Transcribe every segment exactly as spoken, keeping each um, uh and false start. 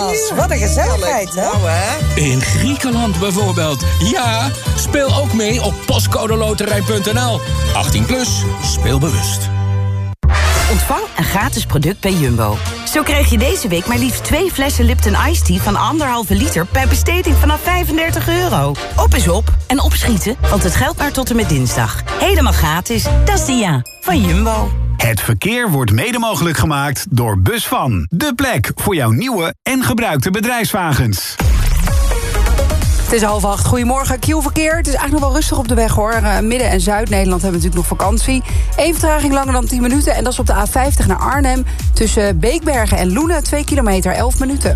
Thomas, wat een gezelligheid, hè? Nou, hè? In Griekenland bijvoorbeeld. Ja, speel ook mee op postcodeloterij punt n l. achttien plus, speel bewust. Ontvang een gratis product bij Jumbo. Zo krijg je deze week maar liefst twee flessen Lipton Ice Tea van anderhalve liter bij besteding vanaf vijfendertig euro. Op is op en opschieten, want het geldt maar tot en met dinsdag. Helemaal gratis, dat is de ja van Jumbo. Het verkeer wordt mede mogelijk gemaakt door Busvan. De plek voor jouw nieuwe en gebruikte bedrijfswagens. Het is half acht. Goedemorgen, Q-verkeer. Het is eigenlijk nog wel rustig op de weg, hoor. Uh, Midden- en Zuid-Nederland hebben natuurlijk nog vakantie. Eén vertraging langer dan tien minuten. En dat is op de A vijftig naar Arnhem. Tussen Beekbergen en Loenen, twee kilometer, elf minuten.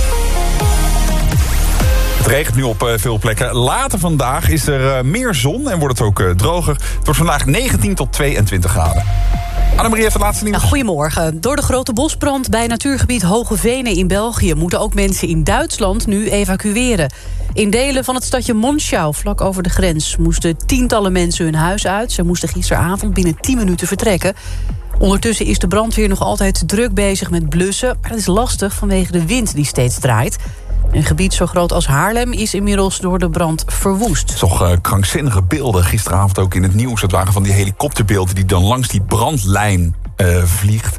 Het regent nu op uh, veel plekken. Later vandaag is er uh, meer zon en wordt het ook uh, droger. Het wordt vandaag negentien tot tweeëntwintig graden. Annemarie heeft het laatste nieuws. Nou, goedemorgen. Door de grote bosbrand bij natuurgebied Hoge Venen in België moeten ook mensen in Duitsland nu evacueren. In delen van het stadje Monschau, vlak over de grens, moesten tientallen mensen hun huis uit. Ze moesten gisteravond binnen tien minuten vertrekken. Ondertussen is de brandweer nog altijd druk bezig met blussen. Maar dat is lastig vanwege de wind die steeds draait. Een gebied zo groot als Haarlem is inmiddels door de brand verwoest. Toch uh, krankzinnige beelden gisteravond ook in het nieuws. Het waren van die helikopterbeelden die dan langs die brandlijn uh, vliegt.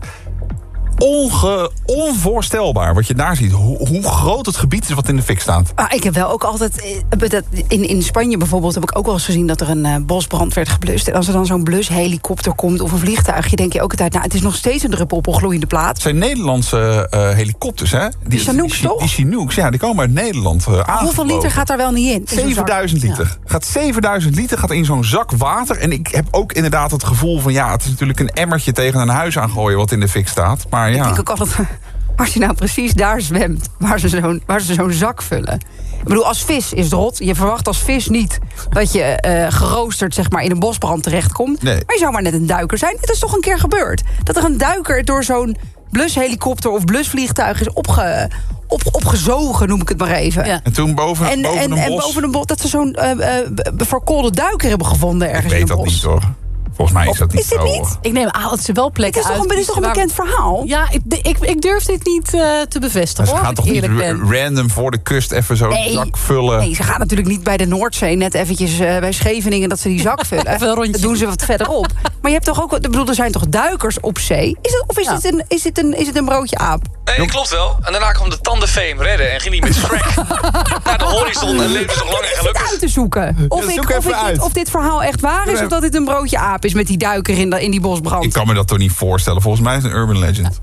Onge, onvoorstelbaar wat je daar ziet. Hoe, hoe groot het gebied is wat in de fik staat. Ah, ik heb wel ook altijd... In, in Spanje bijvoorbeeld heb ik ook wel eens gezien dat er een uh, bosbrand werd geblust. En als er dan zo'n blushelikopter komt of een vliegtuigje, denk je ook altijd, nou, het is nog steeds een druppel op een gloeiende plaat. Het zijn Nederlandse uh, helikopters, hè? Die, die Chinooks, die, toch? Die Chinooks, ja, die komen uit Nederland uh, Hoeveel liter gaat daar wel niet in? zevenduizend liter. Ja. Gaat zevenduizend liter gaat in zo'n zak water. En ik heb ook inderdaad het gevoel van, ja, het is natuurlijk een emmertje tegen een huis aangooien wat in de fik staat. Maar ja. Ik denk ook altijd, als je nou precies daar zwemt, waar ze zo'n, waar ze zo'n zak vullen. Ik bedoel, als vis is het rot. Je verwacht als vis niet dat je uh, geroosterd zeg maar, in een bosbrand terechtkomt. Nee. Maar je zou maar net een duiker zijn. Het is toch een keer gebeurd. Dat er een duiker door zo'n blushelikopter of blusvliegtuig is opge, op, opgezogen, noem ik het maar even. Ja. En toen boven, en, boven en, een en bos... boven een bos, dat ze zo'n uh, uh, verkoolde duiker hebben gevonden ergens Ik weet in een dat bos. niet, hoor. Volgens mij is dat niet is dit zo. niet? Ik neem aan dat ze wel plekken Het is toch een, uit... dit is toch een bekend verhaal? Ja, ik, ik, ik durf dit niet uh, te bevestigen, Ze hoor. gaan ik toch niet eerlijk ra- ben. random voor de kust even zo'n Nee. zak vullen? Nee, ze gaan natuurlijk niet bij de Noordzee net eventjes uh, bij Scheveningen dat ze die zak vullen. Even een rondje. Dat doen ze wat verderop. Maar je hebt toch ook, ik bedoel, er zijn toch duikers op zee? Is het, of is, Ja. het een, is, het een, is het een broodje aap? Nee, dat klopt wel. En daarna kwam de tandenfame redden en ging hij met Shrek naar de horizon en leefde nog lang en Is het gelukkig. uit te zoeken? Of, Ja, ik, zoek of, even ik dit, uit. of dit verhaal echt waar is, Ja. of dat dit een broodje aap is met die duiker in, de, in die bosbrand. Ik kan me dat toch niet voorstellen. Volgens mij is het een urban legend.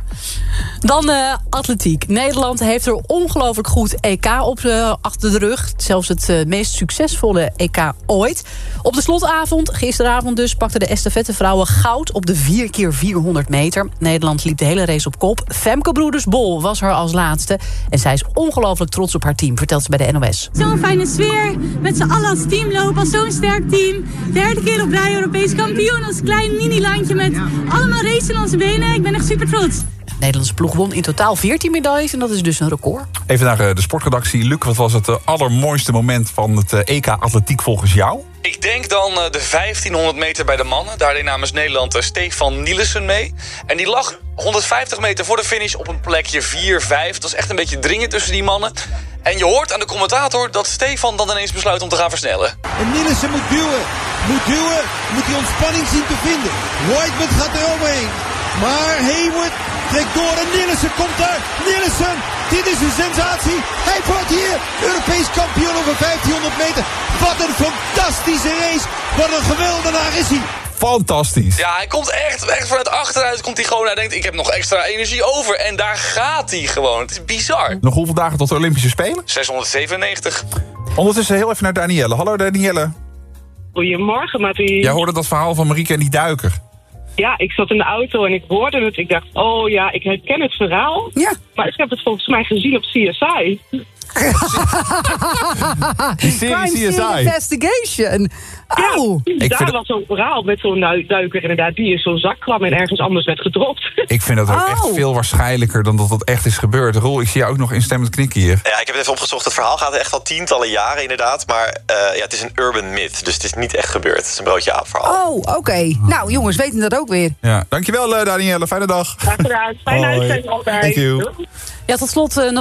Dan uh, atletiek. Nederland heeft er ongelooflijk goed E K op uh, achter de rug. Zelfs het uh, meest succesvolle E K ooit. Op de slotavond, gisteravond dus, pakten de estafettevrouwen goud op de vier keer vierhonderd meter. Nederland liep de hele race op kop. Femke Broeders-Bol was er als laatste. En zij is ongelooflijk trots op haar team, vertelt ze bij de N O S. Zo'n fijne sfeer, met z'n allen als team lopen, als zo'n sterk team. Derde keer op rij Europees kampioen, als klein mini-landje met allemaal race in onze benen. Ik ben echt super trots. De Nederlandse ploeg won in totaal veertien medailles en dat is dus een record. Even naar uh, de sportredactie. Luc, wat was het uh, allermooiste moment van het uh, E K atletiek volgens jou? Ik denk dan uh, de vijftienhonderd meter bij de mannen. Daar deed namens Nederland uh, Stefan Nielsen mee. En die lag honderdvijftig meter voor de finish op een plekje vier vijf. Dat was echt een beetje dringen tussen die mannen. En je hoort aan de commentator dat Stefan dan ineens besluit om te gaan versnellen. En Nielsen moet duwen. Moet duwen. Moet die ontspanning zien te vinden. Whiteman gaat er overheen. Maar Hayward trekt door en Nielsen komt er. Nielsen, dit is een sensatie. Hij wordt hier Europees kampioen over vijftienhonderd meter. Wat een fantastische race. Wat een geweldenaar is hij. Fantastisch. Ja, hij komt echt, echt vanuit achteruit komt hij gewoon. Hij denkt, ik heb nog extra energie over. En daar gaat hij gewoon. Het is bizar. Nog hoeveel dagen tot de Olympische Spelen? zeshonderdzevenennegentig. Ondertussen heel even naar Danielle. Hallo Danielle. Goedemorgen, Mattie. Jij hoorde dat verhaal van Marieke en die duiker. Ja, ik zat in de auto en ik hoorde het. Ik dacht, oh ja, ik herken het verhaal. Ja. Maar ik heb het volgens mij gezien op C S I. Die serie Crime C S I. Scene Investigation. Auw. Ja, daar vind was zo'n verhaal met zo'n du- duiker inderdaad die in zo'n zak kwam en ergens anders werd gedropt. Ik vind dat ook Oh. echt veel waarschijnlijker dan dat dat echt is gebeurd. Roel, ik zie jou ook nog instemmend knikken hier. Ja, ik heb het even opgezocht. Het verhaal gaat echt al tientallen jaren inderdaad. Maar uh, ja, het is een urban myth. Dus het is niet echt gebeurd. Het is een broodje aap verhaal. Oh, oké. Okay. Nou, jongens, weten dat ook weer. Ja, dankjewel uh, Danielle. Fijne dag. Graag gedaan. Fijne Hoi. uitzending altijd. Thank you. Ja, tot slot uh, nog